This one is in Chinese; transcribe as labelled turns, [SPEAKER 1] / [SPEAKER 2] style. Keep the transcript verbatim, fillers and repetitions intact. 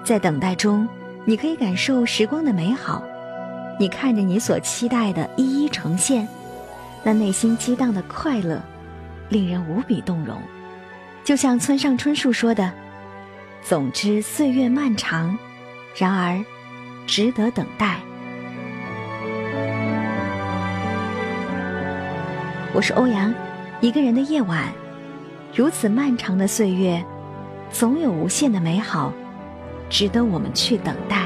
[SPEAKER 1] 在等待中，你可以感受时光的美好，你看着你所期待的一一呈现，那内心激荡的快乐令人无比动容。就像村上春树说的，总之岁月漫长，然而值得等待。我是欧阳，一个人的夜晚，如此漫长的岁月，总有无限的美好值得我们去等待。